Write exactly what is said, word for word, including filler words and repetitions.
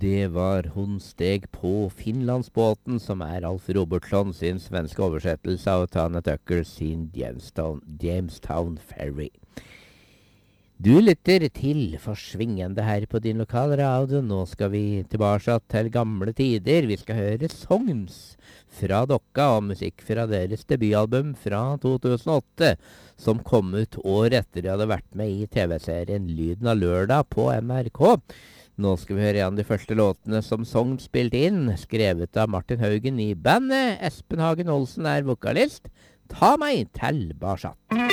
Det var Hun steg på Finlandsbåten, som er Alf Robertson sin svenske oversettelse av Tana Tucker sin Jamestown, Jamestown Ferry. Du lytter til Forsvingende her på din lokalradio. Nå skal vi tilbake til gamle tider. Vi skal høre songs fra Dokka og musikk fra deres debutalbum fra to tusen og åtte, som kom ut år etter de hadde vært med i T V-serien Lyden av lørdag på N R K. Nå skal vi høre en av de første låtene som Sogn spilte inn, skrevet av Martin Haugen i bandet. Espen Hagen Olsen er vokalist. Ta meg til Barsat.